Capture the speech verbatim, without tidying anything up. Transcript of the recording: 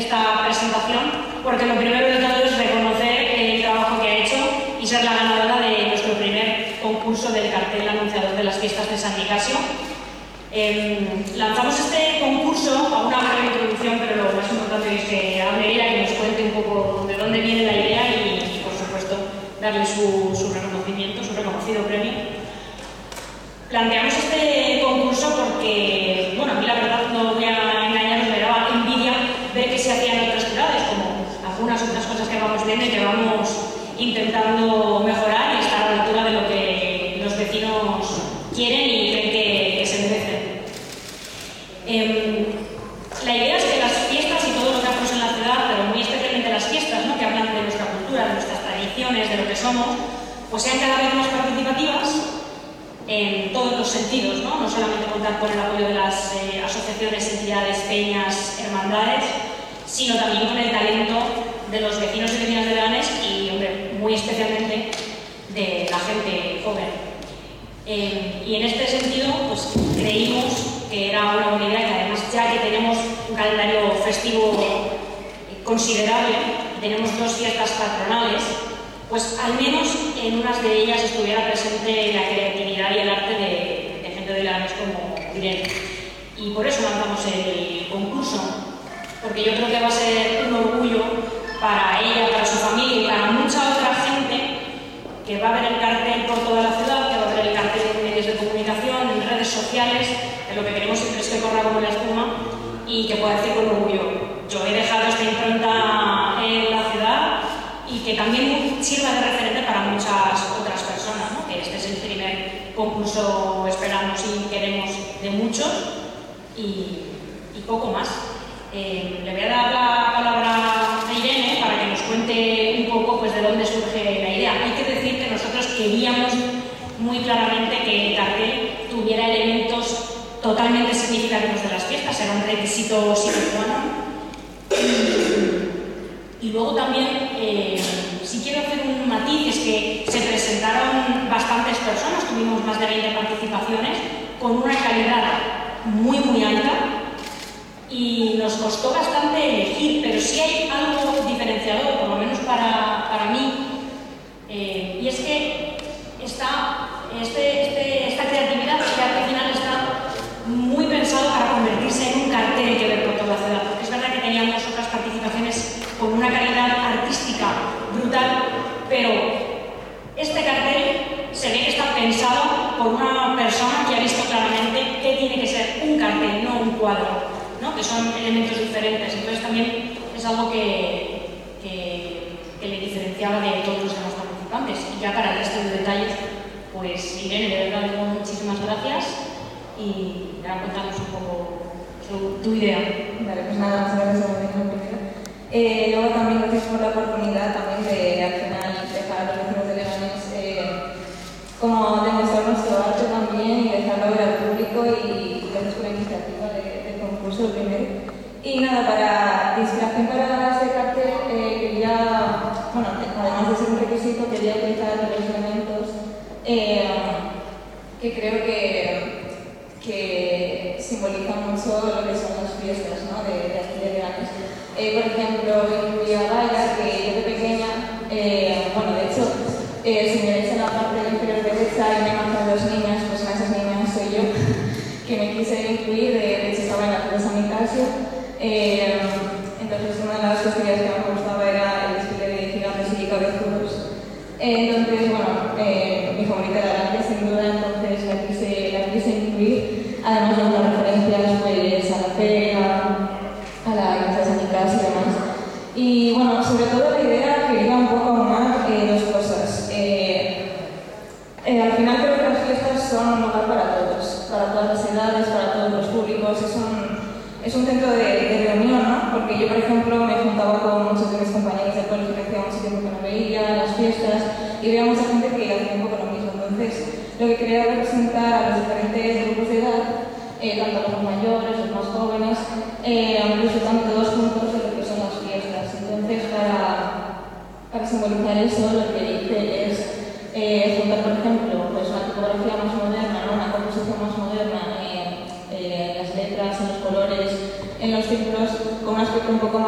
esta presentación, porque lo primero de todo es reconocer el trabajo que ha hecho y ser la ganadora de nuestro primer concurso del cartel anunciador de las fiestas de San Nicasio. Eh, lanzamos este concurso a una breve introducción, pero lo más importante es que hable ella, que nos cuente un poco de dónde viene la idea y, y por supuesto, darle su, su reconocimiento, su reconocido premio. Planteamos este concurso porque, bueno, a mí la verdad no voy a engañaros, me daba envidia ver que se hacían en otras ciudades, como algunas otras cosas que vamos viendo y que vamos intentando mejorar y estar a la altura de lo que los vecinos quieren y creen que, que se merecen. Eh, la idea es que las fiestas y todo lo que hacemos en la ciudad, pero muy especialmente las fiestas, ¿no?, que hablan de nuestra cultura, de nuestras tradiciones, de lo que somos, pues sean cada vez más participativas en todos los sentidos, ¿no? No solamente contar con el apoyo de las eh, asociaciones, entidades, peñas, hermandades, sino también con el talento de los vecinos y vecinas de Leganés y, hombre, muy especialmente de la gente joven. Eh, y en este sentido, pues creímos que era una buena idea que además, ya que tenemos un calendario festivo considerable, tenemos dos fiestas patronales, pues al menos en unas de ellas estuviera presente la creatividad y el arte de, de gente de Leganés como Irene. Y por eso lanzamos el concurso, porque yo creo que va a ser un orgullo para ella, para su familia y para mucha otra gente que va a ver el cartel por toda la ciudad, que va a ver el cartel en medios de comunicación, en redes sociales, que lo que queremos siempre es que corra como la espuma y que pueda decir con orgullo: yo he dejado esta impronta en la ciudad, y que también sirva de referente para muchas otras personas, ¿no? Que este es el primer concurso, esperamos y queremos, de muchos, y, y poco más. Eh, le voy a dar la palabra a Irene para que nos cuente un poco, pues, de dónde surge la idea. Hay que decir que nosotros queríamos muy claramente que el cartel tuviera elementos totalmente significativos de las fiestas, era un requisito sine qua non. Y luego también, eh, si quiero hacer un matiz, es que se presentaron bastantes personas, tuvimos más de veinte participaciones, con una calidad muy muy alta, y nos costó bastante elegir, pero sí hay algo diferenciador, por lo menos para, para mí, eh, y es que esta, este, este, esta creatividad, este arte final está muy pensado para convertirse en un cartel que ver por toda la ciudad, porque es verdad que teníamos otras participaciones con una calidad artística brutal, pero este cartel se ve que está pensado por una persona que ha visto claramente que tiene que ser un cartel, no un cuadro, ¿no?, que son elementos diferentes. Entonces también es algo que, que, que le diferenciaba de todos los demás participantes. Y ya para el resto de detalles, pues Irene, de verdad, digo muchísimas gracias y ya contanos un poco su, tu idea. Vale, pues nada, muchas gracias a la primero. Eh, luego también gracias por la oportunidad también de al final dejar a los vecinos de Leganés eh, como demostrar nuestro arte también y dejarlo ver al público, y gracias por la iniciativa de, del concurso primero. Y nada, para de inspiración para este cartel eh, quería, bueno, además de ser un requisito, quería utilizar los elementos eh, que creo que, que simbolizan mucho lo que son las fiestas, ¿no?, de, de aquí de Leganés. Eh, por ejemplo, incluía a Laia, que yo de pequeña, eh, bueno, de hecho, eh, si me veis en la parte inferior derecha hay una imagen de dos niñas, pues una de esas niñas soy yo, que me quise incluir, de, de hecho estaba en la de San Nicasio. Eh, entonces, una de las festividades que más me gustaba era el desfile de gigantes y cabezudos. Eh, entonces, bueno, eh, mi favorita era Laia, sin duda, entonces la quise, la quise incluir. Además, las referencias pues, a la feria, a la iglesia de San Nicasio y demás. Y bueno, sobre todo la idea quería un poco aunar eh, dos cosas. Eh, eh, al final creo que las fiestas son un lugar para todos, para todas las edades, para todos los públicos. Es un, es un centro de, de reunión, ¿no? Porque yo, por ejemplo, me juntaba con muchos de mis compañeros del colegio que hacía mucho tiempo que no veía, las fiestas, y veía mucha gente que hacía un poco lo mismo. Entonces, lo que quería representar a los diferentes grupos de edad, Eh, tanto los mayores, los más jóvenes, eh, incluso están todos juntos en lo que son las fiestas. Entonces, para, para simbolizar eso, lo que hice es eh, juntar, por ejemplo, pues una tipografía más moderna, ¿no?, una composición más moderna, eh, eh, las letras, en los colores, en los títulos, con un aspecto un poco más